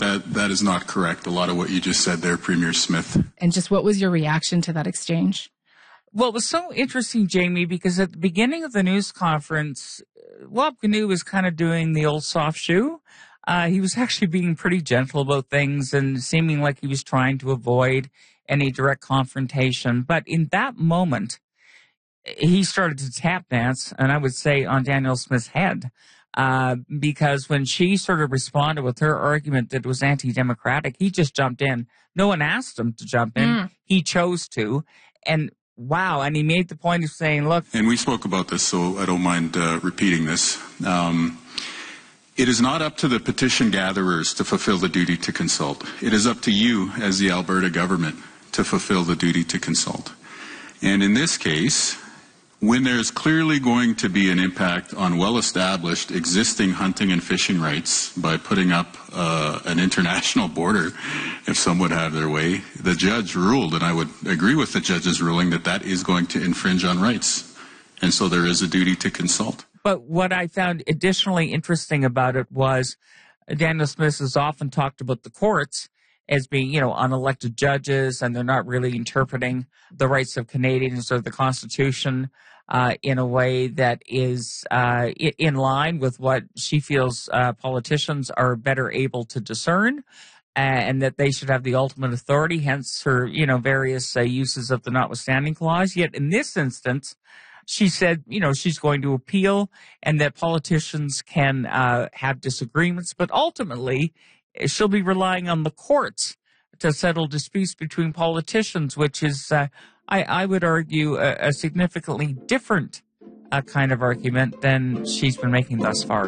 that is not correct. A lot of what you just said there, Premier Smith. And just what was your reaction to that exchange? Well, it was so interesting, Jamie, because at the beginning of the news conference, Wapkanu was kind of doing the old soft shoe. He was actually being pretty gentle about things and seeming like he was trying to avoid any direct confrontation. But in that moment, he started to tap dance, and I would say on Danielle Smith's head, because when she sort of responded with her argument that it was anti-democratic, he just jumped in. No one asked him to jump in. He chose to. And wow. And he made the point of saying, look. And we spoke about this, so I don't mind repeating this. It is not up to the petition gatherers to fulfill the duty to consult. It is up to you as the Alberta government to fulfill the duty to consult. And in this case, when there's clearly going to be an impact on well-established existing hunting and fishing rights by putting up an international border, if some would have their way, the judge ruled, and I would agree with the judge's ruling, that that is going to infringe on rights. And so there is a duty to consult. But what I found additionally interesting about it was Danielle Smith has often talked about the courts as being, unelected judges, and they're not really interpreting the rights of Canadians or the Constitution in a way that is in line with what she feels politicians are better able to discern, and that they should have the ultimate authority, hence her, various uses of the notwithstanding clause. Yet in this instance, she said, she's going to appeal and that politicians can have disagreements, but ultimately she'll be relying on the courts to settle disputes between politicians, which is, I would argue, a significantly different kind of argument than she's been making thus far.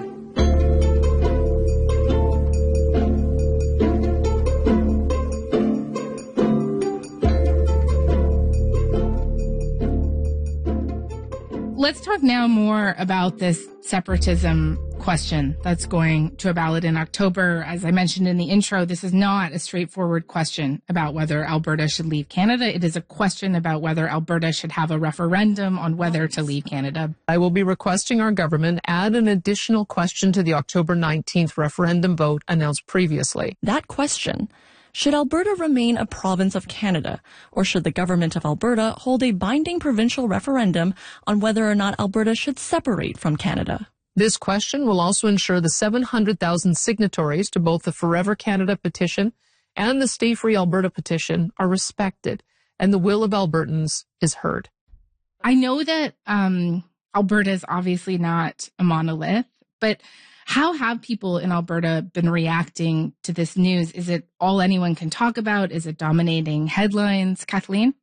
Let's talk now more about this separatism question that's going to a ballot in October. As I mentioned in the intro, this is not a straightforward question about whether Alberta should leave Canada. It is a question about whether Alberta should have a referendum on whether to leave Canada. I will be requesting our government add an additional question to the October 19th referendum vote announced previously. That question: should Alberta remain a province of Canada, or should the government of Alberta hold a binding provincial referendum on whether or not Alberta should separate from Canada? This question will also ensure the 700,000 signatories to both the Forever Canada petition and the Stay Free Alberta petition are respected, and the will of Albertans is heard. I know that Alberta is obviously not a monolith, but how have people in Alberta been reacting to this news? Is it all anyone can talk about? Is it dominating headlines? Kathleen?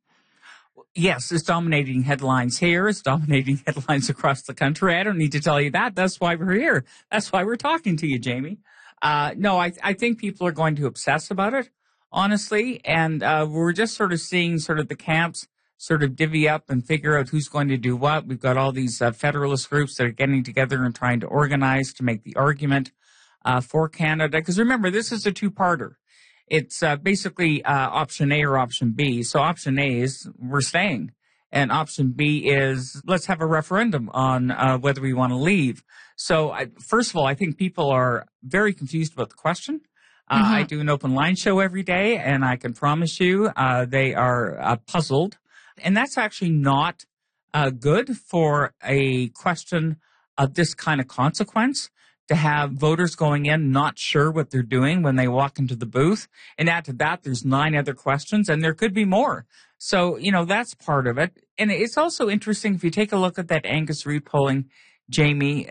Yes, it's dominating headlines here. It's dominating headlines across the country. I don't need to tell you that. That's why we're here. That's why we're talking to you, Jamie. No, I think people are going to obsess about it, honestly. And we're just sort of seeing sort of the camps sort of divvy up and figure out who's going to do what. We've got all these federalist groups that are getting together and trying to organize to make the argument for Canada. Because remember, this is a two-parter. It's basically option A or option B. So option A is we're staying. And option B is let's have a referendum on whether we want to leave. So first of all, I think people are very confused about the question. I do an open line show every day, and I can promise you they are puzzled. And that's actually not good for a question of this kind of consequence, to have voters going in not sure what they're doing when they walk into the booth. And add to that, there's 9 other questions, and there could be more. So, that's part of it. And it's also interesting, if you take a look at that Angus Reid polling, Jamie,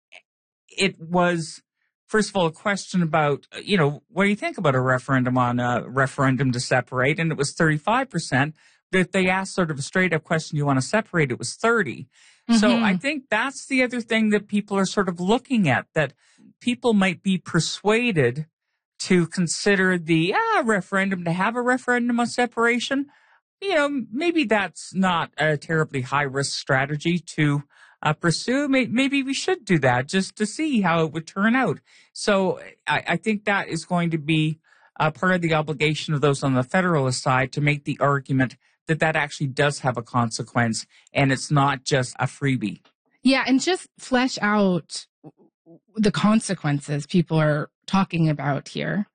it was, first of all, a question about, what do you think about a referendum on a referendum to separate? And it was 35%. But if they asked sort of a straight up question, you want to separate, it was 30. So I think that's the other thing that people are sort of looking at, that people might be persuaded to consider the referendum, to have a referendum on separation. Maybe that's not a terribly high risk strategy to pursue. Maybe we should do that just to see how it would turn out. So I think that is going to be part of the obligation of those on the Federalist side to make the argument that actually does have a consequence and it's not just a freebie. Yeah, and just flesh out the consequences people are talking about here.